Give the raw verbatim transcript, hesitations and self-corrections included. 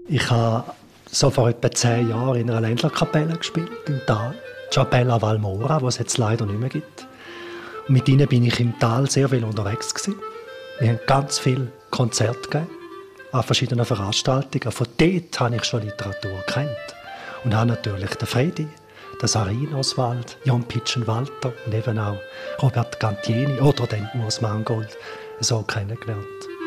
Ich habe so vor etwa zehn Jahren in einer Ländlerkapelle gespielt, im Tal. Chapella Valmora, die es jetzt leider nicht mehr gibt. Und mit ihnen bin ich im Tal sehr viel unterwegs gewesen. Wir haben ganz viele Konzerte gegeben, an verschiedenen Veranstaltungen. Von dort habe ich schon Literatur gekannt. Und habe natürlich den Fredi, den Sarin Oswald, Jan Pitschen-Walter und eben auch Robert Gantieni oder den Urs Mangold so kennengelernt.